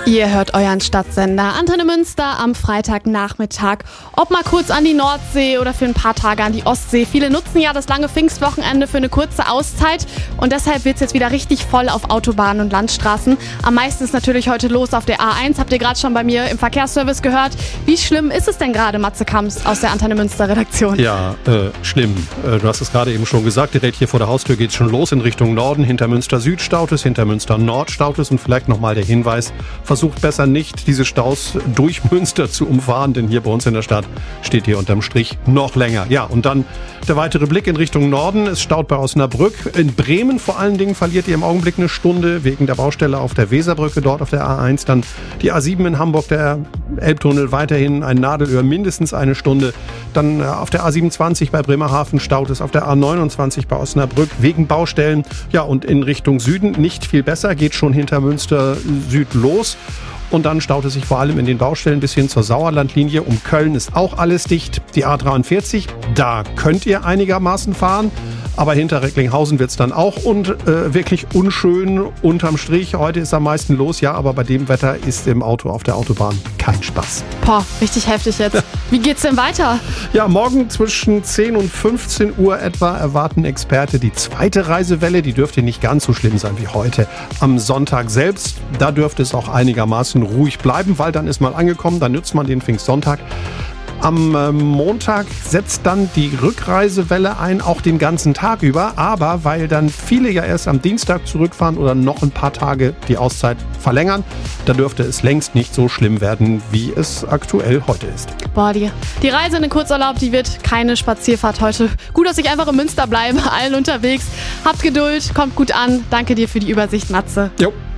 Ihr hört euren Stadtsender Antenne Münster am Freitagnachmittag. Ob mal kurz an die Nordsee oder für ein paar Tage an die Ostsee. Viele nutzen ja das lange Pfingstwochenende für eine kurze Auszeit. Und deshalb wird es jetzt wieder richtig voll auf Autobahnen und Landstraßen. Am meisten ist natürlich heute los auf der A1. Habt ihr gerade schon bei mir im Verkehrsservice gehört. Wie schlimm ist es denn gerade, Matze Kamps aus der Antenne Münster Redaktion? Ja, schlimm. Du hast es gerade eben schon gesagt. Direkt hier vor der Haustür geht es schon los in Richtung Norden. Hinter Münster Süd staut es, hinter Münster Nord staut es. Und vielleicht nochmal der Hinweis, versucht besser nicht, diese Staus durch Münster zu umfahren, denn hier bei uns in der Stadt steht hier unterm Strich noch länger. Ja, und dann der weitere Blick in Richtung Norden. Es staut bei Osnabrück. In Bremen vor allen Dingen verliert ihr im Augenblick eine Stunde wegen der Baustelle auf der Weserbrücke, dort auf der A1. Dann die A7 in Hamburg, der Elbtunnel weiterhin ein Nadelöhr, mindestens eine Stunde. Dann auf der A27 bei Bremerhaven staut es, auf der A29 bei Osnabrück wegen Baustellen. Ja, und in Richtung Süden nicht viel besser, geht schon hinter Münster Süd los. Und dann staut es sich vor allem in den Baustellen bis hin zur Sauerlandlinie. Um Köln ist auch alles dicht. Die A43, da könnt ihr einigermaßen fahren. Aber hinter Recklinghausen wird es dann auch wirklich unschön unterm Strich. Heute ist am meisten los, ja, aber bei dem Wetter ist im Auto auf der Autobahn kein Spaß. Boah, richtig heftig jetzt. Wie geht's denn weiter? Ja, morgen zwischen 10 und 15 Uhr etwa erwarten Experte die zweite Reisewelle. Die dürfte nicht ganz so schlimm sein wie heute. Am Sonntag selbst, da dürfte es auch einigermaßen ruhig bleiben, weil dann ist man angekommen, dann nutzt man den Pfingstsonntag. Am Montag setzt dann die Rückreisewelle ein, auch den ganzen Tag über. Aber weil dann viele ja erst am Dienstag zurückfahren oder noch ein paar Tage die Auszeit verlängern, da dürfte es längst nicht so schlimm werden, wie es aktuell heute ist. Boah, die Reise in den Kurzurlaub, die wird keine Spazierfahrt heute. Gut, dass ich einfach in Münster bleibe, allen unterwegs. Habt Geduld, kommt gut an. Danke dir für die Übersicht, Matze. Jo.